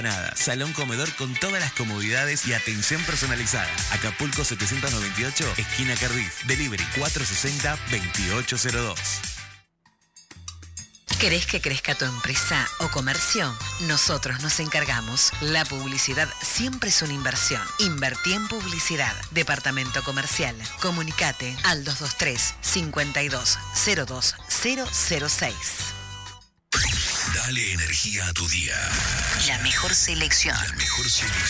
Nada, salón comedor con todas las comodidades y atención personalizada. Acapulco 798, esquina Cardiff. Delivery 460-2802. ¿Querés que crezca tu empresa o comercio? Nosotros nos encargamos. La publicidad siempre es una inversión. Invertí en publicidad. Departamento Comercial. Comunicate al 223-5202-006. Dale energía a tu día. La mejor selección. La mejor selección.